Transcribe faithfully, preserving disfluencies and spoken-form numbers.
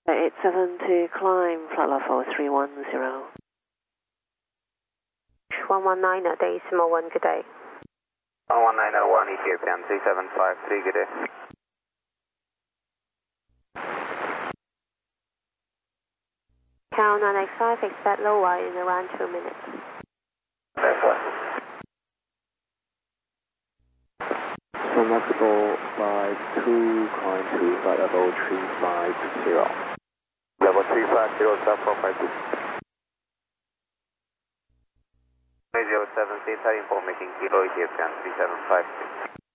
eight seven to climb, flight level three one zero. one one nine er decimal one, good day. one one nine er one, Ethiopian three seven five three, good day. Cal nine eight five, expect lower in around two minutes. That's one. Submersible flight two, climb to flight level three five zero. Level three five zero, stop four five two. three zero seven, Theta info, making kilo Ethiopian three seven five two.